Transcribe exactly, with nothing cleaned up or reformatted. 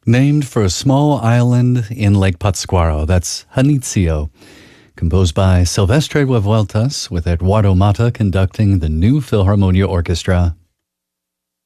Named for a small island in Lake Pátzcuaro, that's Janitzio. Composed by Silvestre Revueltas, with Eduardo Mata conducting the New Philharmonia Orchestra.